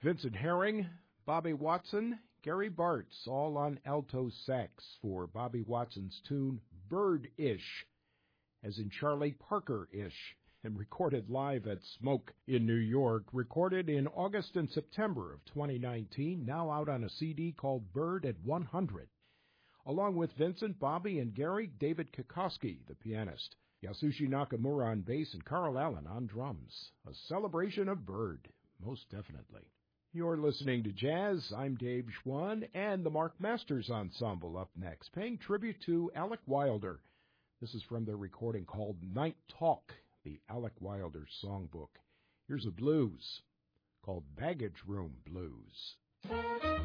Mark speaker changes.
Speaker 1: Vincent Herring, Bobby Watson, Gary Bartz, all on alto sax for Bobby Watson's tune Bird-ish, as in Charlie Parker-ish, and recorded live at Smoke in New York, recorded in August and September of 2019, now out on a CD called Bird at 100. Along with Vincent, Bobby, and Gary, David Kokoski, the pianist, Yasushi Nakamura on bass, and Carl Allen on drums. A celebration of Bird, most definitely. You're listening to Jazz. I'm Dave Schwann, and the Mark Masters Ensemble up next, paying tribute to Alec Wilder. This is from their recording called Night Talk, the Alec Wilder songbook. Here's a blues called Baggage Room Blues.